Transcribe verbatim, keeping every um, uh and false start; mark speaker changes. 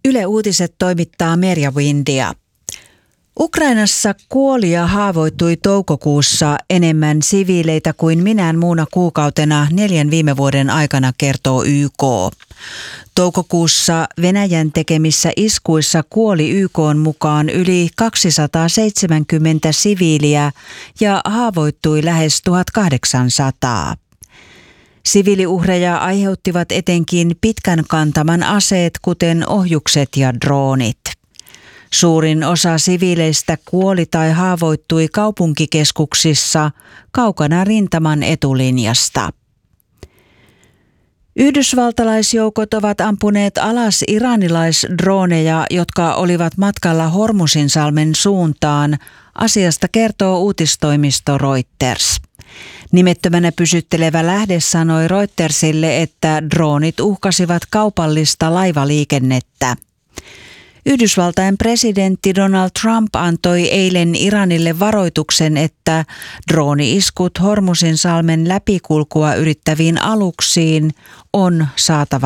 Speaker 1: Yle Uutiset toimittaa Merja Windia. Ukrainassa kuoli ja haavoittui toukokuussa enemmän siviileitä kuin minään muuna kuukautena neljän viime vuoden aikana, kertoo Y K. Toukokuussa Venäjän tekemissä iskuissa kuoli Y K:n mukaan yli kaksisataaseitsemänkymmentä siviiliä ja haavoittui lähes tuhatkahdeksansataa. Siviiliuhreja aiheuttivat etenkin pitkän kantaman aseet, kuten ohjukset ja droonit. Suurin osa siviileistä kuoli tai haavoittui kaupunkikeskuksissa kaukana rintaman etulinjasta. Yhdysvaltalaisjoukot ovat ampuneet alas iranilaisdrooneja, jotka olivat matkalla Hormuzinsalmen suuntaan. Asiasta kertoo uutistoimisto Reuters. Nimettömänä pysyttelevä lähde sanoi Reutersille, että droonit uhkasivat kaupallista laivaliikennettä. Yhdysvaltain presidentti Donald Trump antoi eilen Iranille varoituksen, että drooni-iskut Hormuzinsalmen läpikulkua yrittäviin aluksiin on saatava